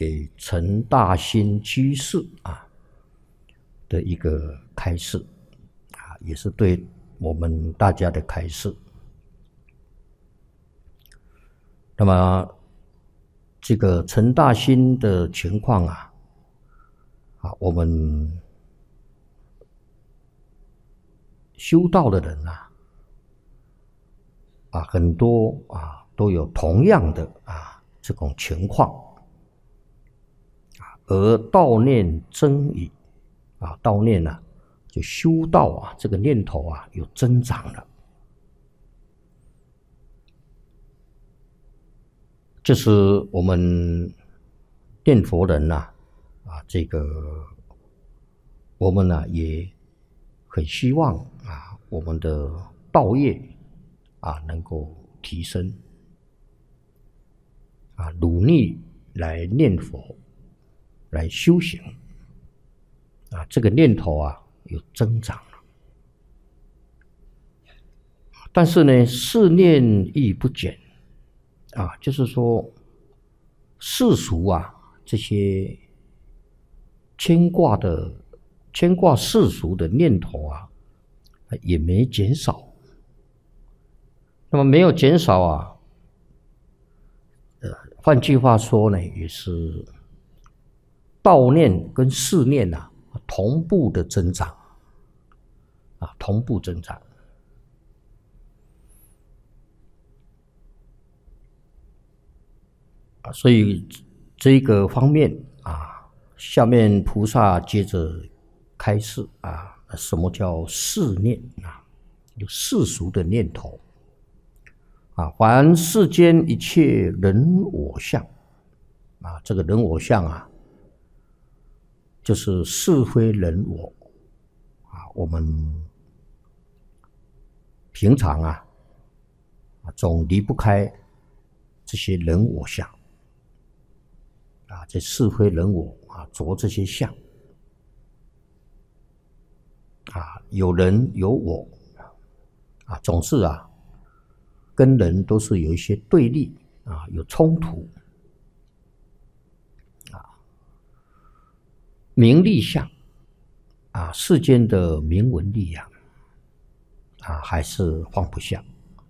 给陈大兴居士的一个开示也是对我们大家的开示。那么这个陈大兴的情况我们修道的人很多都有同样的这种情况而悼念增益悼念就修道这个念头有增长了。就是我们念佛人这个我们也很希望我们的道业能够提升努力来念佛来修行这个念头有增长了。但是呢，世念亦不减就是说世俗这些牵挂世俗的念头也没减少。那么没有减少换句话说呢，也是悼念跟世念同步的增长同步增长。所以这个方面下面菩萨接着开示什么叫世念有世俗的念头凡世间一切人我相这个人我相就是是非人我我们平常总离不开这些人我相这是非人我着这些相有人有我总是跟人都是有一些对立有冲突名利相世间的名闻利养还是放不下。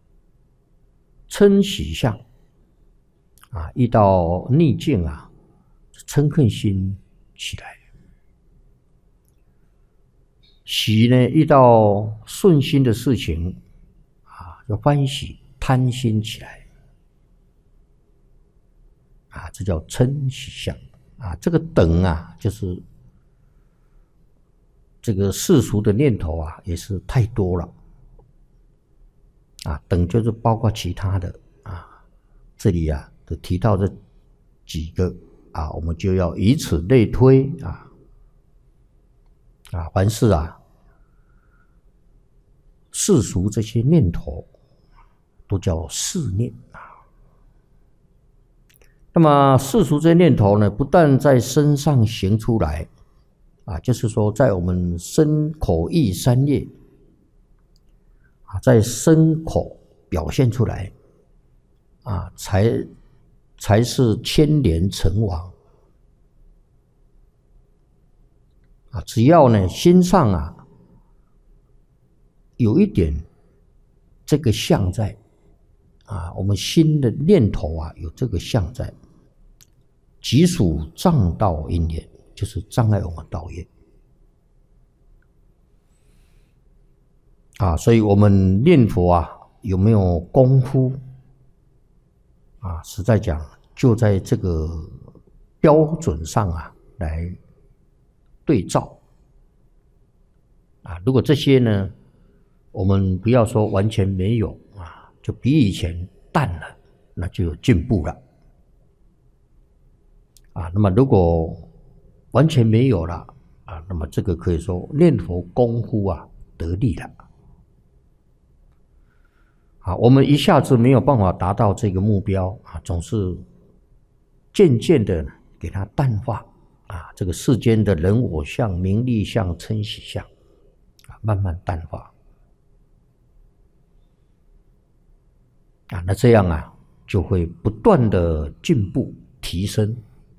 嗔喜相遇到逆境嗔恨心起来。喜呢，遇到顺心的事情就欢喜贪心起来这叫嗔喜相这个等就是这个世俗的念头也是太多了等就是包括其他的这里就提到这几个我们就要以此类推凡是世俗这些念头都叫世念那么世俗这些念头呢，不但在身上行出来就是说在我们身口意三业在身口表现出来才是牵连成王只要呢心上有一点这个相在我们心的念头有这个相在，即属障道因缘，就是障碍我们道业所以我们念佛有没有功夫实在讲就在这个标准上来对照如果这些呢我们不要说完全没有就比以前淡了，那就有进步了那么如果完全没有了那么这个可以说念佛功夫得力了我们一下子没有办法达到这个目标总是渐渐的给它淡化这个世间的人我相、名利相、嗔喜相慢慢淡化那这样就会不断的进步提升